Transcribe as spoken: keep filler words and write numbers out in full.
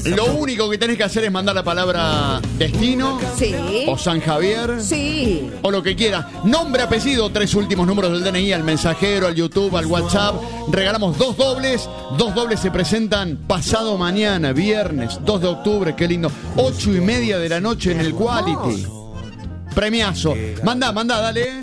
Lo único que tenés que hacer es mandar la palabra destino. Sí. O San Javier. Sí. O lo que quiera. Nombre, apellido, tres últimos números del D N I, al mensajero, al YouTube, al WhatsApp. Regalamos dos dobles. Dos dobles se presentan pasado mañana, viernes, dos de octubre. Qué lindo. Ocho y media de la noche en el Quality. Premiazo. Mandá, mandá, dale.